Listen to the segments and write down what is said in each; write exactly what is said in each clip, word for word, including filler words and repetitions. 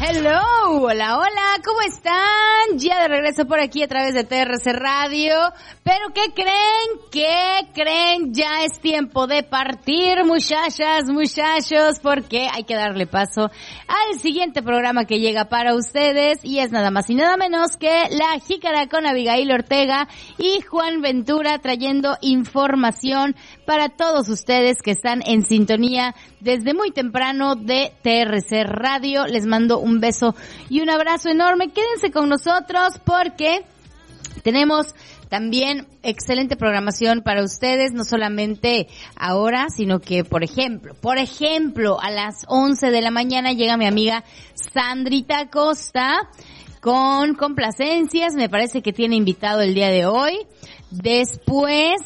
Hello, hola, hola, ¿cómo están? Ya de regreso por aquí a través de T R C Radio. Pero ¿qué creen? ¿Qué creen? Ya es tiempo de partir, muchachas, muchachos, porque hay que darle paso al siguiente programa que llega para ustedes y es nada más y nada menos que La Jícara con Abigail Ortega y Juan Ventura trayendo información para todos ustedes que están en sintonía desde muy temprano de T R C Radio. Les mando un beso y un abrazo enorme. Quédense con nosotros porque tenemos también excelente programación para ustedes, no solamente ahora, sino que, por ejemplo, por ejemplo, a las once de la mañana llega mi amiga Sandrita Costa con complacencias. Me parece que tiene invitado el día de hoy. Después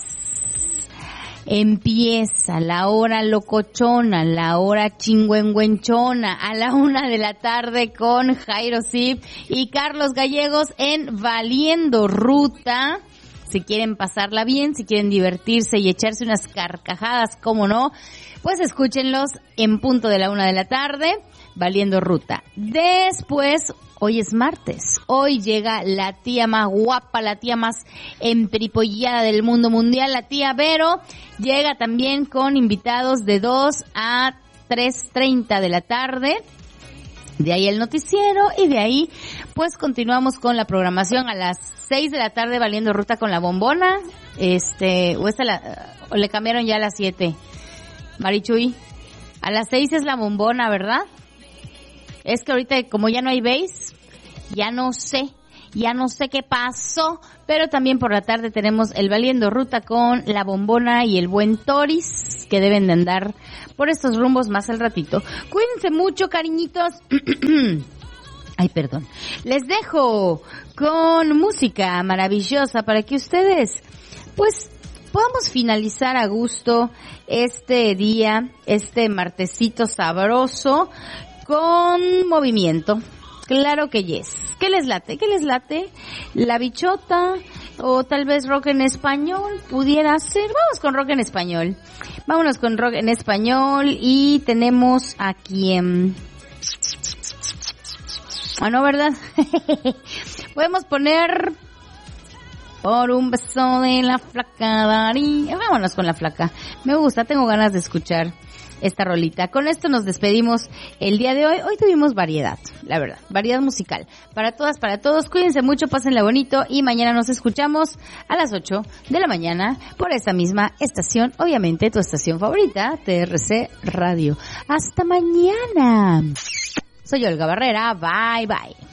empieza la hora locochona, la hora chingüengüenchona, a la una de la tarde con Jairo Zip y Carlos Gallegos en Valiendo Ruta. Si quieren pasarla bien, si quieren divertirse y echarse unas carcajadas, cómo no, pues escúchenlos en punto de la una de la tarde, Valiendo Ruta. Después, hoy es martes, hoy llega la tía más guapa, la tía más emperipollada del mundo mundial, la tía Vero, llega también con invitados de dos a tres treinta de la tarde. De ahí el noticiero y de ahí pues continuamos con la programación a las seis de la tarde Valiendo Ruta con la bombona. Este, o esta la, o le cambiaron ya a las siete. Marichuy, a las seis es la bombona, ¿verdad? Es que ahorita como ya no hay base, ya no sé, ya no sé qué pasó, pero también por la tarde tenemos el Valiendo Ruta con la bombona y el buen Toris, que deben de andar por estos rumbos más al ratito. Cuídense mucho, cariñitos. Ay, perdón. Les dejo con música maravillosa para que ustedes, pues, podamos finalizar a gusto este día, este martesito sabroso, con movimiento. Claro que yes. ¿Qué les late? ¿Qué les late? La bichota o tal vez rock en español pudiera ser. Vamos con rock en español. Vámonos con rock en español y tenemos a quien... Ah, no, ¿verdad? Podemos poner por un beso de la flaca Darío. Vámonos con la flaca. Me gusta, tengo ganas de escuchar esta rolita. Con esto nos despedimos el día de hoy. Hoy tuvimos variedad, la verdad, variedad musical. Para todas, para todos, cuídense mucho, pásenla bonito y mañana nos escuchamos a las ocho de la mañana por esta misma estación, obviamente tu estación favorita, T R C Radio. Hasta mañana. Soy Olga Barrera, bye bye.